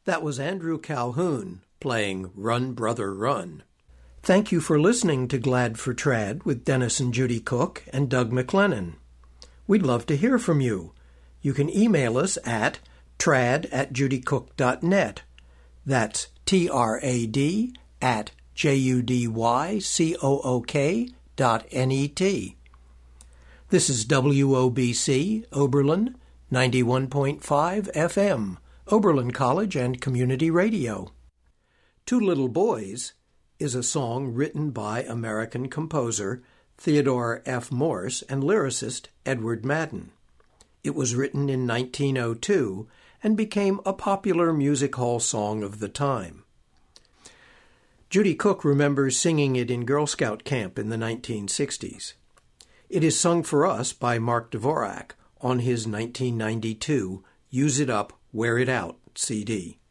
That was Andrew Calhoun playing Run, Brother, Run. Thank you for listening to Glad for Trad with Dennis and Judy Cook and Doug McLennan. We'd love to hear from you. You can email us at trad@judycook.net. That's trad@judycook.net. This is WOBC, Oberlin, 91.5 FM, Oberlin College and Community Radio. Two Little Boys is a song written by American composer Theodore F. Morse and lyricist Edward Madden. It was written in 1902 and became a popular music hall song of the time. Judy Cook remembers singing it in Girl Scout camp in the 1960s. It is sung for us by Mark Dvorak on his 1992 Use It Up, Wear It Out CD.